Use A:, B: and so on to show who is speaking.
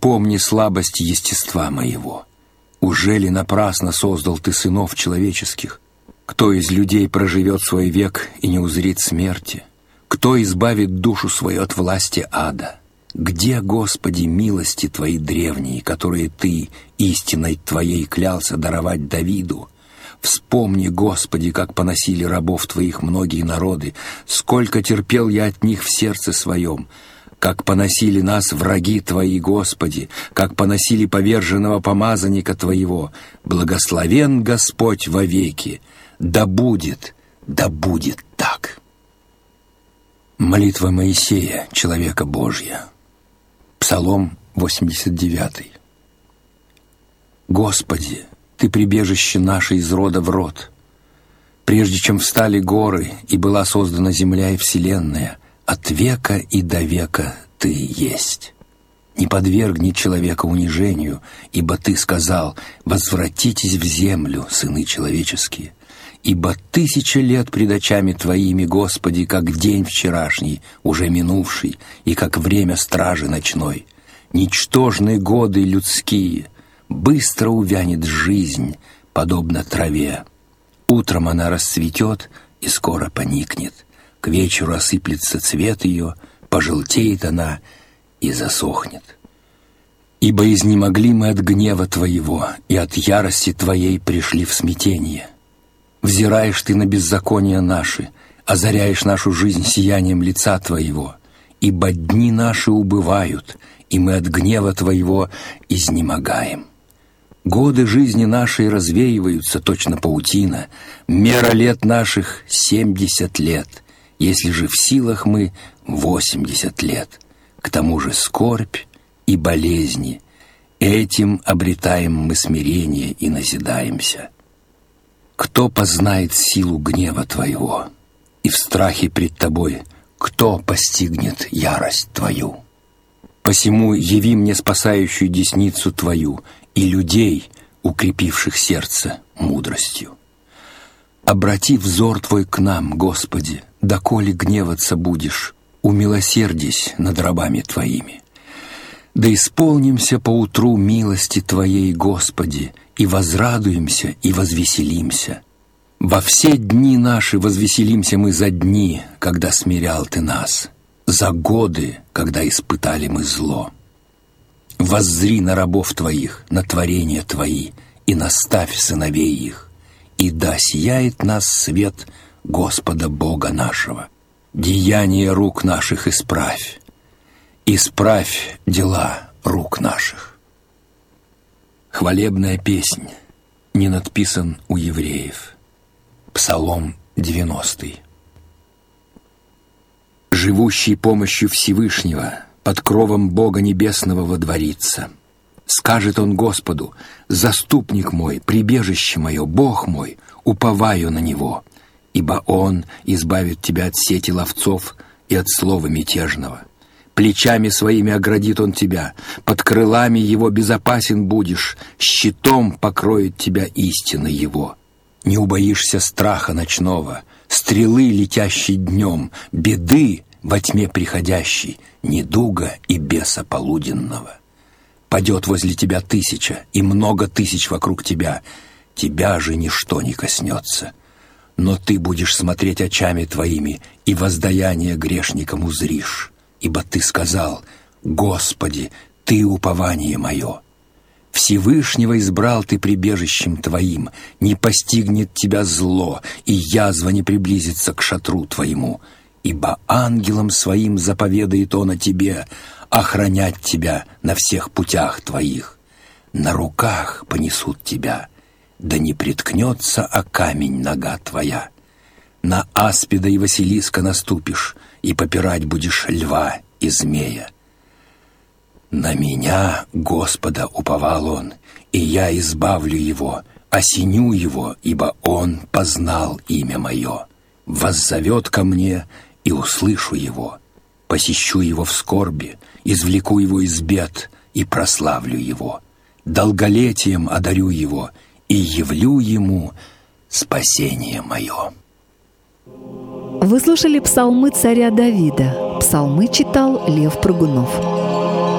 A: вспомни слабость естества моего. Уже ли напрасно создал ты сынов человеческих? Кто из людей проживет свой век и не узрит смерти? Кто избавит душу свою от власти ада? Где, Господи, милости Твои древние, которые Ты истиной Твоей клялся даровать Давиду? Вспомни, Господи, как поносили рабов Твоих многие народы, сколько терпел я от них в сердце своем, как поносили нас враги Твои, Господи, как поносили поверженного помазанника Твоего. Благословен Господь вовеки, да будет так. Молитва Моисея, человека Божья. Псалом 89. Господи, Ты прибежище наше из рода в род. Прежде чем встали горы и была создана земля и вселенная, от века и до века Ты есть. Не подвергни человека унижению, ибо Ты сказал: «Возвратитесь в землю, сыны человеческие». Ибо 1000 лет пред очами Твоими, Господи, как день вчерашний, уже минувший, и как время стражи ночной. Ничтожны годы людские, быстро увянет жизнь, подобно траве. Утром она расцветет и скоро поникнет. К вечеру осыплется цвет ее, пожелтеет она и засохнет. Ибо изнемогли мы от гнева Твоего, и от ярости Твоей пришли в смятение. Взираешь Ты на беззакония наши, озаряешь нашу жизнь сиянием лица Твоего, ибо дни наши убывают, и мы от гнева Твоего изнемогаем. Годы жизни нашей развеиваются, точно паутина, мера лет наших 70 лет, если же в силах мы 80 лет. К тому же скорбь и болезни, этим обретаем мы смирение и назидаемся. Кто познает силу гнева Твоего, и в страхе пред Тобой кто постигнет ярость Твою? Посему яви мне спасающую десницу Твою и людей, укрепивших сердце мудростью. Обрати взор Твой к нам, Господи, доколе гневаться будешь, умилосердись над рабами Твоими. Да исполнимся поутру милости Твоей, Господи, и возрадуемся, и возвеселимся. Во все дни наши возвеселимся мы за дни, когда смирял Ты нас, за годы, когда испытали мы зло. Воззри на рабов Твоих, на творения Твои, и наставь сыновей их, и да сияет нас свет Господа Бога нашего. Деяния рук наших исправь дела рук наших. Хвалебная песнь, не надписан у евреев. Псалом 90. Живущий помощью Всевышнего под кровом Бога Небесного водворится. Скажет он Господу: «Заступник мой, прибежище мое, Бог мой, уповаю на Него, ибо Он избавит тебя от сети ловцов и от слова мятежного. Плечами своими оградит Он тебя, под крылами Его безопасен будешь, щитом покроет тебя истина Его. Не убоишься страха ночного, стрелы, летящей днем, беды во тьме приходящей, недуга и беса полуденного. Падет возле тебя 1000, и много тысяч вокруг тебя, тебя же ничто не коснется. Но ты будешь смотреть очами твоими, и воздаяние грешникам узришь. Ибо ты сказал: Господи, Ты упование мое. Всевышнего избрал Ты прибежищем Твоим, не постигнет тебя зло, и язва не приблизится к шатру Твоему. Ибо ангелам Своим заповедает Он о Тебе, охранять Тебя на всех путях Твоих. На руках понесут Тебя, да не приткнется о камень нога Твоя. На аспида и Василиска наступишь, и попирать будешь льва и змея. На Меня, Господа, уповал он, и я избавлю его, осеню его, ибо он познал имя мое. Воззовет ко мне, и услышу его. Посещу его в скорби, извлеку его из бед и прославлю его. Долголетием одарю его и явлю ему спасение мое».
B: Вы слушали псалмы царя Давида. Псалмы читал Лев Прыгунов.